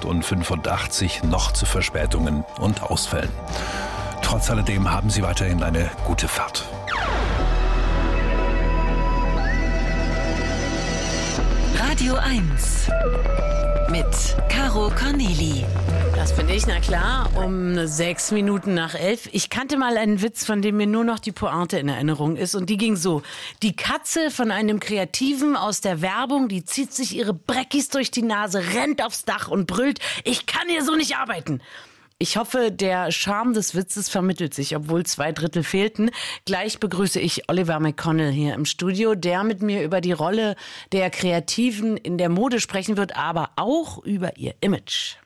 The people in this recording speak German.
8:85 noch zu Verspätungen und Ausfällen. Trotz alledem haben Sie weiterhin eine gute Fahrt. Radio 1 mit Caro Corneli. Das finde ich, na klar, um 6 Minuten nach 11. Ich kannte mal einen Witz, von dem mir nur noch die Pointe in Erinnerung ist. Und die ging so: Die Katze von einem Kreativen aus der Werbung, die zieht sich ihre Breckis durch die Nase, rennt aufs Dach und brüllt: Ich kann hier so nicht arbeiten. Ich hoffe, der Charme des Witzes vermittelt sich, obwohl 2/3 fehlten. Gleich begrüße ich Oliver McConnell hier im Studio, der mit mir über die Rolle der Kreativen in der Mode sprechen wird, aber auch über ihr Image.